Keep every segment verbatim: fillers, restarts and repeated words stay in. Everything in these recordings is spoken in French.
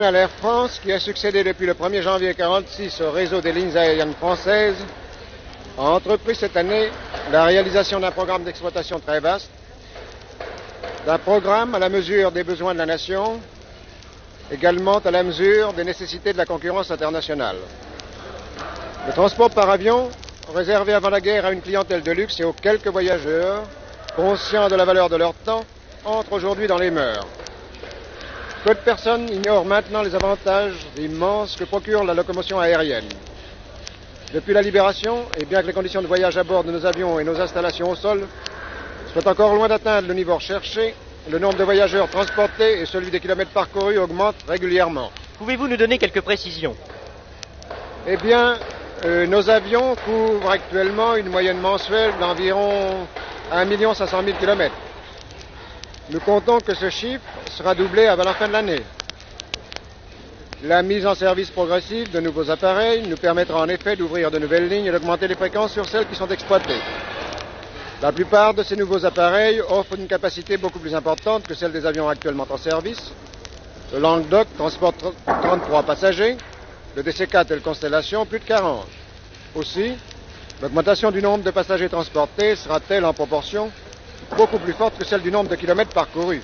À l'Air France, qui a succédé depuis le premier janvier mille neuf cent quarante-six au réseau des lignes aériennes françaises, a entrepris cette année la réalisation d'un programme d'exploitation très vaste, d'un programme à la mesure des besoins de la nation, également à la mesure des nécessités de la concurrence internationale. Le transport par avion, réservé avant la guerre à une clientèle de luxe et aux quelques voyageurs, conscients de la valeur de leur temps, entre aujourd'hui dans les mœurs. Peu de personnes ignorent maintenant les avantages immenses que procure la locomotion aérienne. Depuis la libération, et bien que les conditions de voyage à bord de nos avions et nos installations au sol soient encore loin d'atteindre le niveau recherché, le nombre de voyageurs transportés et celui des kilomètres parcourus augmentent régulièrement. Pouvez-vous nous donner quelques précisions? Eh bien, euh, nos avions couvrent actuellement une moyenne mensuelle d'environ un million cinq cent mille kilomètres. Nous comptons que ce chiffre sera doublé avant la fin de l'année. La mise en service progressive de nouveaux appareils nous permettra en effet d'ouvrir de nouvelles lignes et d'augmenter les fréquences sur celles qui sont exploitées. La plupart de ces nouveaux appareils offrent une capacité beaucoup plus importante que celle des avions actuellement en service. Le Languedoc transporte trente-trois passagers, le D C quatre et le Constellation plus de quarante. Aussi, l'augmentation du nombre de passagers transportés sera-t-elle en proportion beaucoup plus forte que celle du nombre de kilomètres parcourus.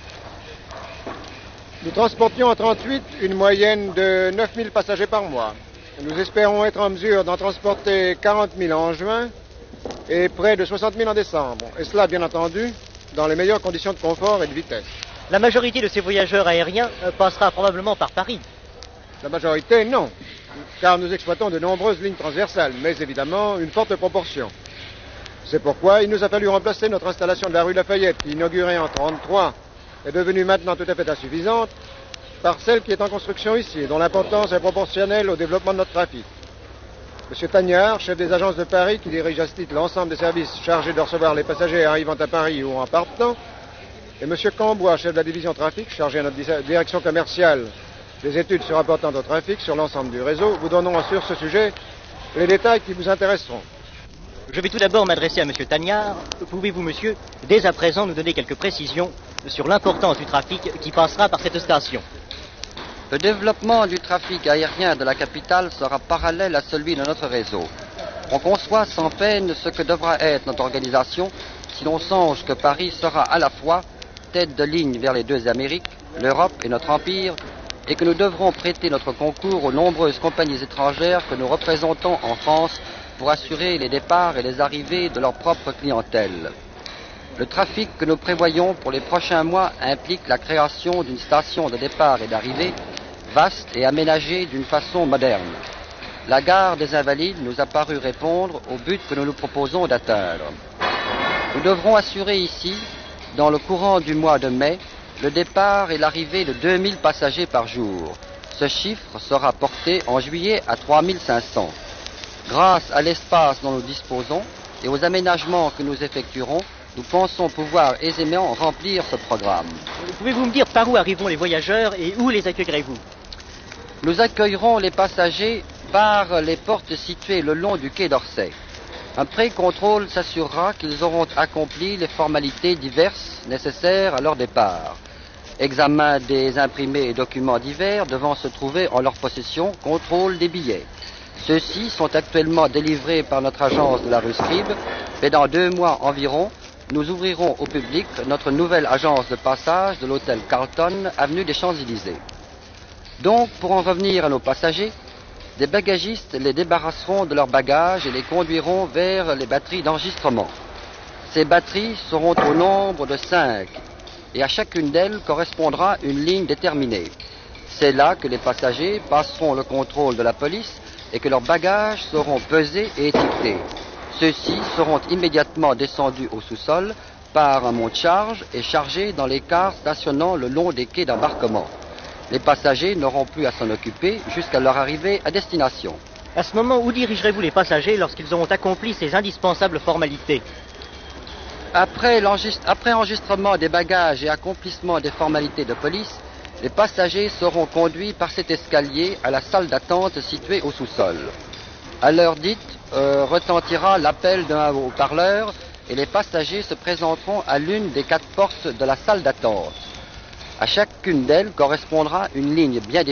Nous transportions en trente-huit une moyenne de neuf mille passagers par mois. Nous espérons être en mesure d'en transporter quarante mille en juin et près de soixante mille en décembre. Et cela, bien entendu, dans les meilleures conditions de confort et de vitesse. La majorité de ces voyageurs aériens euh, passera probablement par Paris. La majorité, non, car nous exploitons de nombreuses lignes transversales, mais évidemment une forte proportion. C'est pourquoi il nous a fallu remplacer notre installation de la rue Lafayette, qui, inaugurée en trente-trois, est devenue maintenant tout à fait insuffisante, par celle qui est en construction ici, et dont l'importance est proportionnelle au développement de notre trafic. M. Tagnard, chef des agences de Paris, qui dirige à ce titre l'ensemble des services chargés de recevoir les passagers arrivant à Paris ou en partant, et M. Cambois, chef de la division trafic, chargé à notre direction commerciale des études se rapportant au trafic sur l'ensemble du réseau, vous donneront sur ce sujet les détails qui vous intéresseront. Je vais tout d'abord m'adresser à M. Tagnard. Pouvez-vous, monsieur, dès à présent nous donner quelques précisions sur l'importance du trafic qui passera par cette station? Le développement du trafic aérien de la capitale sera parallèle à celui de notre réseau. On conçoit sans peine ce que devra être notre organisation si l'on songe que Paris sera à la fois tête de ligne vers les deux Amériques, l'Europe et notre empire, et que nous devrons prêter notre concours aux nombreuses compagnies étrangères que nous représentons en France pour assurer les départs et les arrivées de leur propre clientèle. Le trafic que nous prévoyons pour les prochains mois implique la création d'une station de départ et d'arrivée vaste et aménagée d'une façon moderne. La gare des Invalides nous a paru répondre au but que nous nous proposons d'atteindre. Nous devrons assurer ici, dans le courant du mois de mai, le départ et l'arrivée de deux mille passagers par jour. Ce chiffre sera porté en juillet à trois mille cinq cents. Grâce à l'espace dont nous disposons et aux aménagements que nous effectuerons, nous pensons pouvoir aisément remplir ce programme. Pouvez-vous me dire par où arriveront les voyageurs et où les accueillerez-vous? Nous accueillerons les passagers par les portes situées le long du quai d'Orsay. Un pré-contrôle s'assurera qu'ils auront accompli les formalités diverses nécessaires à leur départ. Examen des imprimés et documents divers devant se trouver en leur possession, contrôle des billets. Ceux-ci sont actuellement délivrés par notre agence de la rue Scribe, mais dans deux mois environ, nous ouvrirons au public notre nouvelle agence de passage de l'hôtel Carlton, avenue des Champs-Élysées. Donc, pour en revenir à nos passagers, des bagagistes les débarrasseront de leurs bagages et les conduiront vers les batteries d'enregistrement. Ces batteries seront au nombre de cinq, et à chacune d'elles correspondra une ligne déterminée. C'est là que les passagers passeront le contrôle de la police et que leurs bagages seront pesés et étiquetés. Ceux-ci seront immédiatement descendus au sous-sol par un monte-charge et chargés dans les cars stationnant le long des quais d'embarquement. Les passagers n'auront plus à s'en occuper jusqu'à leur arrivée à destination. À ce moment, où dirigerez-vous les passagers lorsqu'ils auront accompli ces indispensables formalités? Après, après enregistrement des bagages et accomplissement des formalités de police, les passagers seront conduits par cet escalier à la salle d'attente située au sous-sol. À l'heure dite, euh, retentira l'appel d'un haut-parleur et les passagers se présenteront à l'une des quatre portes de la salle d'attente. À chacune d'elles correspondra une ligne bien